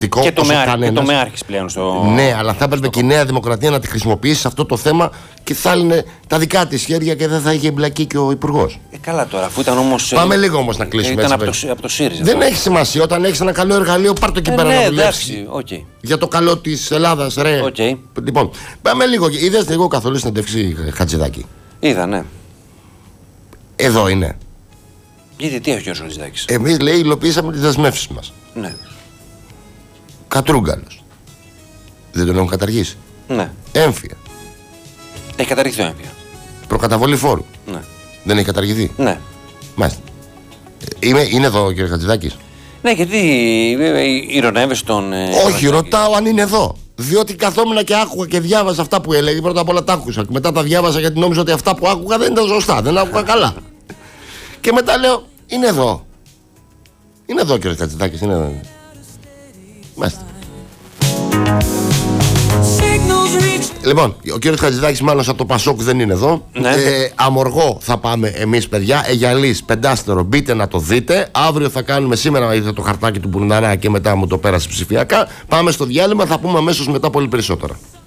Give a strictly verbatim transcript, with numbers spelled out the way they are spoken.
Και το μεάρχης πλέον στο. Ναι, αλλά θα έπρεπε και η Νέα Δημοκρατία να τη χρησιμοποιήσει σε αυτό το θέμα και θα είναι τα δικά της χέρια και δεν θα είχε εμπλακεί και ο Υπουργός. Ε, καλά τώρα, αφού ήταν όμως. Πάμε λίγο όμως να κλείσουμε. Ήταν έτσι, από, το, από το ΣΥΡΙΖΑ. Δεν έχει σημασία. Όταν έχεις ένα καλό εργαλείο, πάρ' το εκεί ε, πέρα ναι, να δουλέψει. Okay. Για το καλό της Ελλάδας, ρε. Okay. Λοιπόν, πάμε λίγο. Είδες λίγο καθόλου συνέντευξη Χατζηδάκη? Είδα, ναι. Εδώ είναι. Γιατί τι έχει ο Χατζηδάκης? Εμείς, λέει, υλοποιήσαμε τις δεσμεύσεις μας. Ναι. Κατρούγκαλος. Δεν τον έχουν καταργήσει. Ναι. Έμφυα. Έχει καταργηθεί το έμφυα. Προκαταβολή φόρου. Ναι. Δεν έχει καταργηθεί. Ναι. Μάλιστα. Είμαι, είναι εδώ ο κύριος Χατζηδάκης? Ναι, γιατί ηρωνεύεσαι τον. Όχι, ρωτάω αν είναι εδώ. Διότι καθόμουν και άκουγα και διάβαζα αυτά που έλεγε. Πρώτα απ' όλα τα άκουσα. Και μετά τα διάβαζα γιατί νόμιζα ότι αυτά που άκουγα δεν ήταν σωστά. Δεν άκουγα καλά. Και μετά λέω, είναι εδώ. Είναι εδώ ο κύριος Χατζηδάκης. Είναι εδώ. Μάλιστα. Λοιπόν, ο κύριος Χατζηδάκης μάλλον από το Πασόκ δεν είναι εδώ. Ναι. ε, Αμοργό θα πάμε εμείς, παιδιά. Αιγιαλής, πεντάστερο, μπείτε να το δείτε. Αύριο θα κάνουμε, σήμερα είδα το χαρτάκι του Μπουρναρά και μετά μου το πέρασε ψηφιακά. Πάμε στο διάλειμμα, θα πούμε αμέσως μετά πολύ περισσότερα.